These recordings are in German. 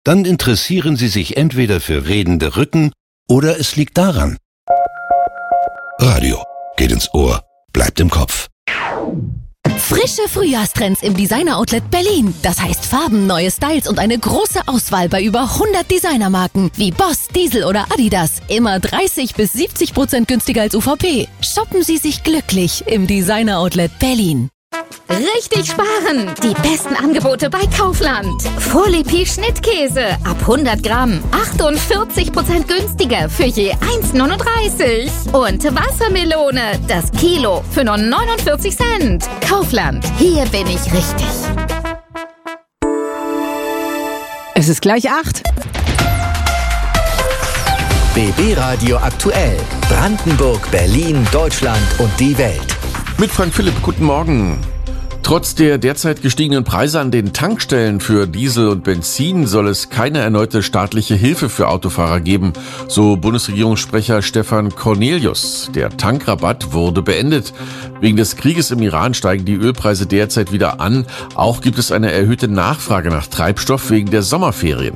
Dann interessieren Sie sich entweder für redende Rücken oder es liegt daran. Radio geht ins Ohr, bleibt im Kopf. Frische Frühjahrstrends im Designer-Outlet Berlin. Das heißt Farben, neue Styles und eine große Auswahl bei über 100 Designermarken wie Boss, Diesel oder Adidas. Immer 30-70% günstiger als UVP. Shoppen Sie sich glücklich im Designer-Outlet Berlin. Richtig sparen! Die besten Angebote bei Kaufland. Fourlipi Schnittkäse ab 100 Gramm. 48% günstiger für je 1,39. Und Wassermelone, das Kilo für nur 49 Cent. Kaufland, hier bin ich richtig. Es ist gleich 8. BB Radio aktuell. Brandenburg, Berlin, Deutschland und die Welt. Mit Frank Philipp, guten Morgen. Trotz der derzeit gestiegenen Preise an den Tankstellen für Diesel und Benzin soll es keine erneute staatliche Hilfe für Autofahrer geben, so Bundesregierungssprecher Stefan Cornelius. Der Tankrabatt wurde beendet. Wegen des Krieges im Iran steigen die Ölpreise derzeit wieder an. Auch gibt es eine erhöhte Nachfrage nach Treibstoff wegen der Sommerferien.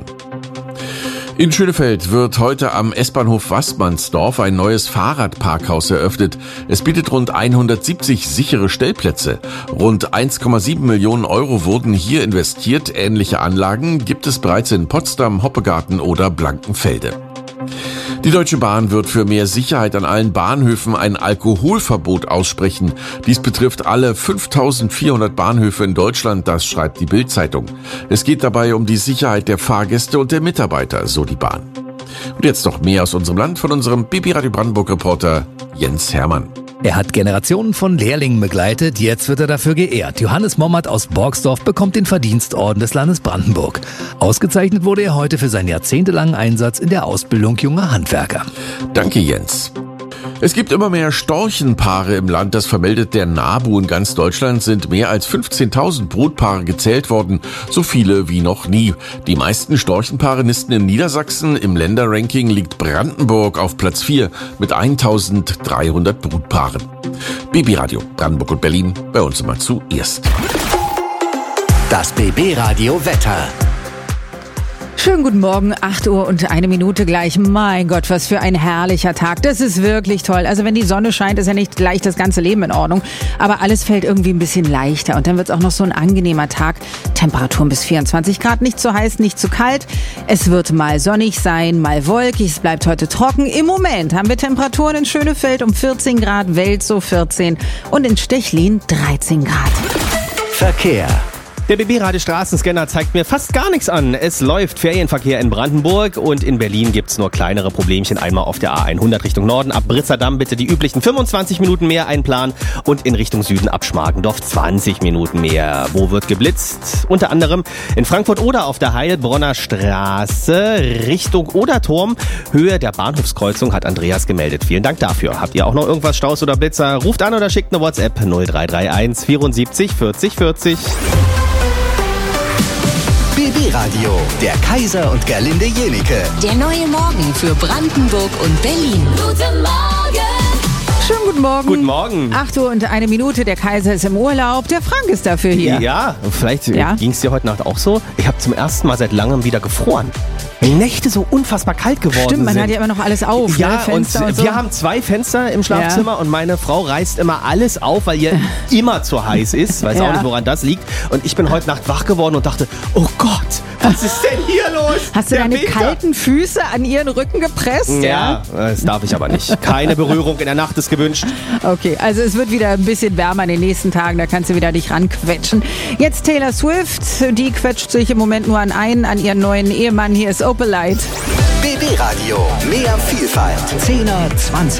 In Schönefeld wird heute am S-Bahnhof Waßmannsdorf ein neues Fahrradparkhaus eröffnet. Es bietet rund 170 sichere Stellplätze. Rund 1,7 Millionen Euro wurden hier investiert. Ähnliche Anlagen gibt es bereits in Potsdam, Hoppegarten oder Blankenfelde. Die Deutsche Bahn wird für mehr Sicherheit an allen Bahnhöfen ein Alkoholverbot aussprechen. Dies betrifft alle 5.400 Bahnhöfe in Deutschland, das schreibt die Bild-Zeitung. Es geht dabei um die Sicherheit der Fahrgäste und der Mitarbeiter, so die Bahn. Und jetzt noch mehr aus unserem Land von unserem BB Radio Brandenburg-Reporter Jens Hermann. Er hat Generationen von Lehrlingen begleitet, jetzt wird er dafür geehrt. Johannes Mommert aus Borgsdorf bekommt den Verdienstorden des Landes Brandenburg. Ausgezeichnet wurde er heute für seinen jahrzehntelangen Einsatz in der Ausbildung junger Handwerker. Danke, Jens. Es gibt immer mehr Storchenpaare im Land, das vermeldet der NABU. In ganz Deutschland sind mehr als 15.000 Brutpaare gezählt worden, so viele wie noch nie. Die meisten Storchenpaare nisten in Niedersachsen. Im Länderranking liegt Brandenburg auf Platz 4 mit 1.300 Brutpaaren. BB Radio Brandenburg und Berlin, bei uns immer zuerst. Das BB Radio Wetter. Schönen guten Morgen, 8 Uhr und 1 Minute gleich. Mein Gott, was für ein herrlicher Tag. Das ist wirklich toll. Also wenn die Sonne scheint, ist ja nicht gleich das ganze Leben in Ordnung. Aber alles fällt irgendwie ein bisschen leichter. Und dann wird es auch noch so ein angenehmer Tag. Temperaturen bis 24 Grad, nicht zu heiß, nicht zu kalt. Es wird mal sonnig sein, mal wolkig. Es bleibt heute trocken. Im Moment haben wir Temperaturen in Schönefeld um 14 Grad, Welzow 14 und in Stechlin 13 Grad. Verkehr. Der BB-Radio-Straßenscanner zeigt mir fast gar nichts an. Es läuft Ferienverkehr in Brandenburg und in Berlin gibt's nur kleinere Problemchen. Einmal auf der A100 Richtung Norden ab Britzerdamm bitte die üblichen 25 Minuten mehr einplanen und in Richtung Süden ab Schmargendorf 20 Minuten mehr. Wo wird geblitzt? Unter anderem in Frankfurt-Oder auf der Heilbronner Straße Richtung Oderturm. Höhe der Bahnhofskreuzung hat Andreas gemeldet. Vielen Dank dafür. Habt ihr auch noch irgendwas, Staus oder Blitzer? Ruft an oder schickt eine WhatsApp 0331 74 40 40. BB Radio, der Kaiser und Gerlinde Jenike. Der neue Morgen für Brandenburg und Berlin. Guten Morgen! Schönen guten Morgen. Guten Morgen. 8 Uhr und 1 Minute, der Kaiser ist im Urlaub, der Frank ist dafür hier. Ja, vielleicht ging's dir heute Nacht auch so. Ich habe zum ersten Mal seit langem wieder gefroren. Die Nächte so unfassbar kalt geworden sind. Stimmt, man hat ja immer noch alles auf. Ja, ne? Fenster und so. Wir haben 2 Fenster im Schlafzimmer und meine Frau reißt immer alles auf, weil ihr immer zu heiß ist. Weiß auch nicht, woran das liegt. Und ich bin heute Nacht wach geworden und dachte, oh Gott, was ist denn hier los? Hast du deine kalten Füße an ihren Rücken gepresst? Ja, das darf ich aber nicht. Keine Berührung in der Nacht ist gewünscht. Okay, also es wird wieder ein bisschen wärmer in den nächsten Tagen, da kannst du wieder dich ranquetschen. Jetzt Taylor Swift, die quetscht sich im Moment nur an ihren neuen Ehemann. Hier ist Opalite. BB Radio, mehr Vielfalt. 10er, 20